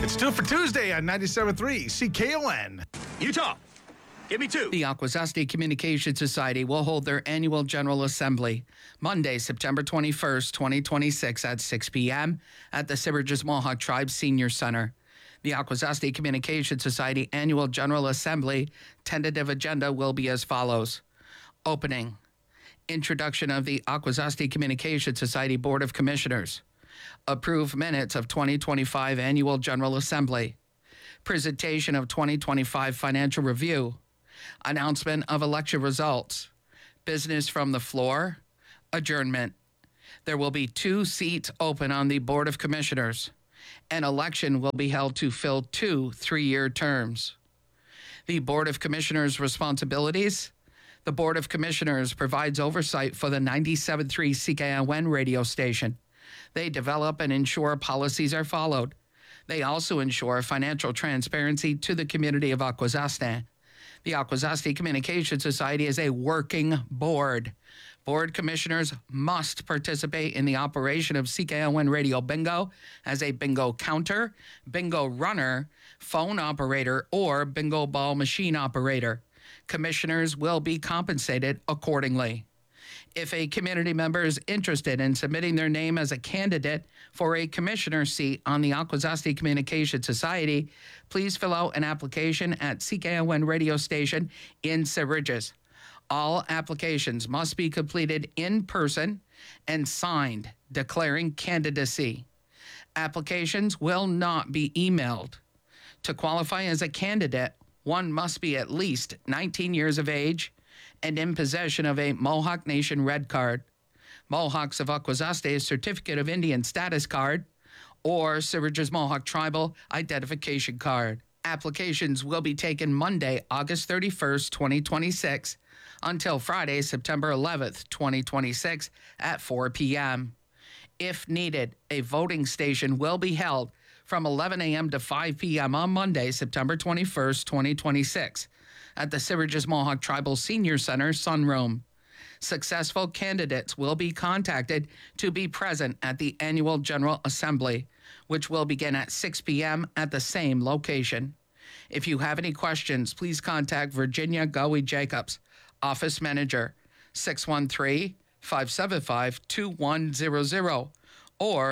It's 2 for Tuesday on 97.3 CKON. Utah, give me 2. The Akwesasne Communication Society will hold their annual General Assembly Monday, September 21st, 2026 at 6 p.m. at the Siverdges Mohawk Tribe Senior Center. The Akwesasne Communication Society Annual General Assembly tentative agenda will be as follows. Opening. Introduction of the Akwesasne Communication Society Board of Commissioners. Approve minutes of 2025 Annual General Assembly. Presentation of 2025 Financial Review. Announcement of election results. Business from the floor. Adjournment. There will be 2 seats open on the Board of Commissioners. An election will be held to fill 2 3-year terms. The Board of Commissioners' responsibilities. The Board of Commissioners provides oversight for the 97.3 CKON radio station. They develop and ensure policies are followed. They also ensure financial transparency to the community of Akwesasne. The Akwesasne Communication Society is a working board. Board commissioners must participate in the operation of CKON Radio Bingo as a bingo counter, bingo runner, phone operator, or bingo ball machine operator. Commissioners will be compensated accordingly. If a community member is interested in submitting their name as a candidate for a commissioner seat on the Akwesasne Communication Society, please fill out an application at CKON radio station in Siverdges. All applications must be completed in person and signed declaring candidacy. Applications will not be emailed. To qualify as a candidate, one must be at least 19 years of age and in possession of a Mohawk Nation Red Card, Mohawks of Akwesasne Certificate of Indian Status Card, or Siverdges Mohawk Tribal Identification Card. Applications will be taken Monday, August 31st, 2026, until Friday, September 11th, 2026, at 4 p.m. If needed, a voting station will be held from 11 a.m. to 5 p.m. on Monday, September 21st, 2026, at the Siverdges Mohawk Tribal Senior Center Sunroom. Successful candidates will be contacted to be present at the Annual General Assembly, which will begin at 6 p.m. at the same location. If you have any questions, please contact Virginia Gowie Jacobs, Office Manager, 613-575-2100 or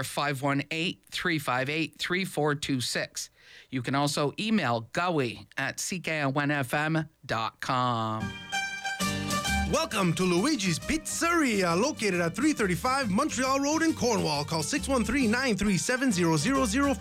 518-358-3426. You can also email Gowie at ckonfm.com. Welcome to Luigi's Pizzeria, located at 335 Montreal Road in Cornwall. Call 613-937-0004,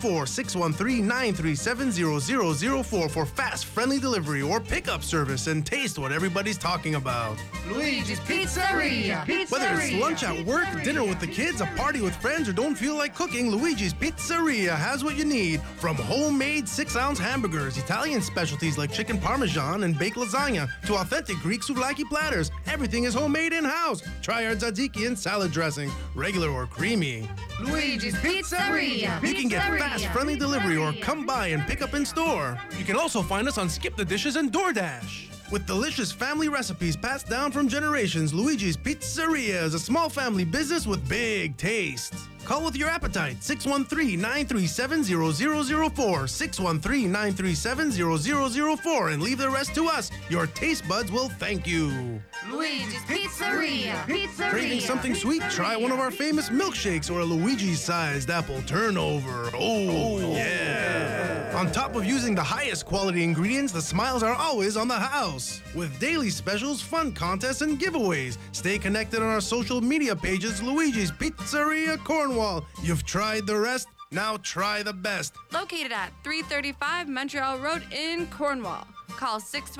613-937-0004 for fast, friendly delivery or pickup service and taste what everybody's talking about. Luigi's Pizzeria. Whether it's lunch at work, dinner with the kids, a party with friends, or don't feel like cooking, Luigi's Pizzeria has what you need. From homemade 6-ounce hamburgers, Italian specialties like chicken parmesan and baked lasagna, to authentic Greek souvlaki platters, everything is homemade in-house. Try our tzatziki and salad dressing, regular or creamy. Luigi's Pizzeria. You can get fast, friendly delivery or come by and pick up in store. You can also find us on Skip the Dishes and DoorDash. With delicious family recipes passed down from generations, Luigi's Pizzeria is a small family business with big taste. Call with your appetite, 613-937-0004, 613-937-0004, and leave the rest to us. Your taste buds will thank you. Luigi's Pizzeria. Craving something sweet? Try one of our famous milkshakes or a Luigi-sized apple turnover. Oh, yeah. On top of using the highest quality ingredients, the smiles are always on the house. With daily specials, fun contests, and giveaways. Stay connected on our social media pages, Luigi's Pizzeria Cornwall. You've tried the rest, now try the best. Located at 335 Montreal Road in Cornwall. Call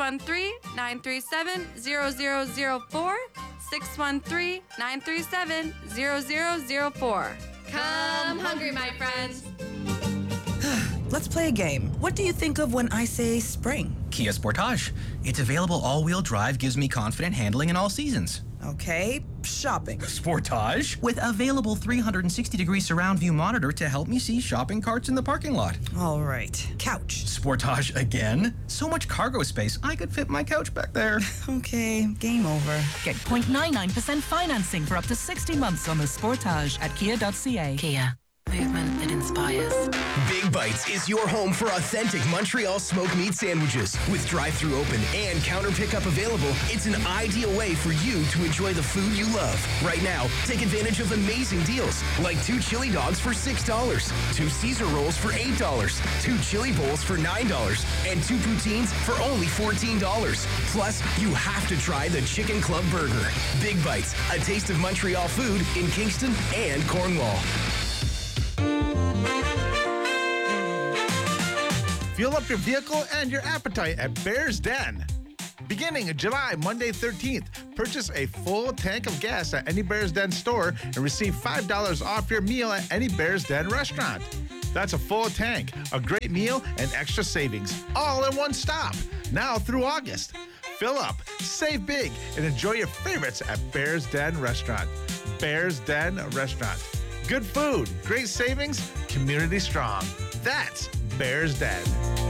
613-937-0004, 613-937-0004. Come hungry, my friends. Let's play a game. What do you think of when I say spring? Kia Sportage. Its available all-wheel drive gives me confident handling in all seasons. Okay, shopping. Sportage. With available 360-degree surround view monitor to help me see shopping carts in the parking lot. All right, couch. Sportage again? So much cargo space, I could fit my couch back there. Okay, game over. Get 0.99% financing for up to 60 months on the Sportage at kia.ca. Kia. Movement that inspires. Big Bites is your home for authentic Montreal smoked meat sandwiches. With drive-thru open and counter pickup available, it's an ideal way for you to enjoy the food you love. Right now, take advantage of amazing deals like 2 chili dogs for $6, 2 Caesar rolls for $8, 2 chili bowls for $9, and 2 poutines for only $14. Plus, you have to try the Chicken Club Burger. Big Bites, a taste of Montreal food in Kingston and Cornwall. Fuel up your vehicle and your appetite at Bear's Den. Beginning July, Monday 13th, purchase a full tank of gas at any Bear's Den store and receive $5 off your meal at any Bear's Den restaurant. That's a full tank, a great meal, and extra savings, all in one stop. Now through August. Fill up, save big, and enjoy your favorites at Bear's Den Restaurant. Bear's Den Restaurant. Good food, great savings, community strong. That's Bear's Den.